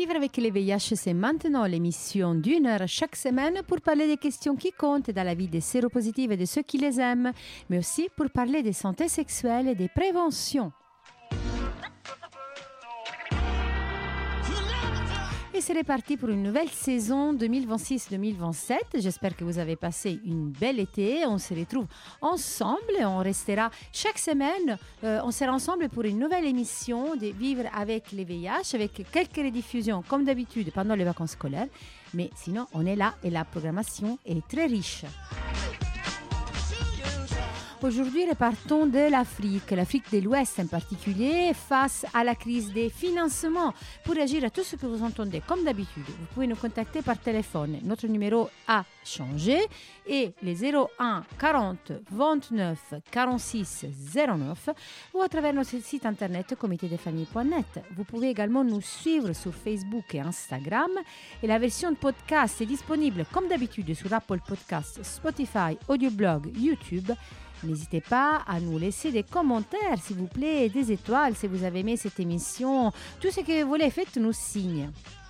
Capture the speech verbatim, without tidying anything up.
Vivre avec les V I H, c'est maintenant l'émission d'une heure chaque semaine pour parler des questions qui comptent dans la vie des séropositifs et de ceux qui les aiment, mais aussi pour parler de santé sexuelle et des préventions. Et c'est reparti pour une nouvelle saison deux mille vingt-six deux mille vingt-sept. J'espère que vous avez passé une belle été. On se retrouve ensemble. On restera chaque semaine. Euh, on sera ensemble pour une nouvelle émission de Vivre avec les V I H, avec quelques rediffusions comme d'habitude pendant les vacances scolaires. Mais sinon, on est là et la programmation est très riche. Aujourd'hui, repartons de l'Afrique, l'Afrique de l'Ouest en particulier, face à la crise des financements. Pour réagir à tout ce que vous entendez, comme d'habitude, vous pouvez nous contacter par téléphone. Notre numéro a changé et les zéro un quarante vingt-neuf quarante-six zéro neuf ou à travers notre site internet comité des familles point net. Vous pouvez également nous suivre sur Facebook et Instagram et la version podcast est disponible comme d'habitude sur Apple Podcasts, Spotify, Audioblog, YouTube. N'hésitez pas à nous laisser des commentaires, s'il vous plaît, des étoiles si vous avez aimé cette émission. Tout ce que vous voulez, faites-nous signe.